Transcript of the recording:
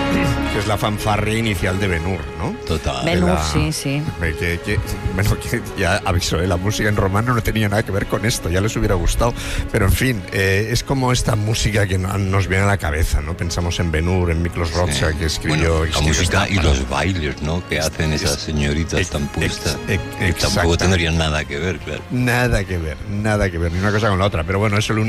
que es la fanfarria inicial de Ben-Hur, ¿no? Total. Ben-Hur, sí. Bueno, que ya avisó, la música en romano no tenía nada que ver con esto, ya les hubiera gustado, pero en fin, es como esta música que nos viene a la cabeza, ¿no? Pensamos en Ben-Hur, en Miklos Rozsa, que escribió... La música y los bailes, ¿no? Que hacen esas señoritas tan puestas, que tampoco tendrían nada que ver, claro. Nada que ver, ni una cosa con la otra, pero bueno, eso es lo único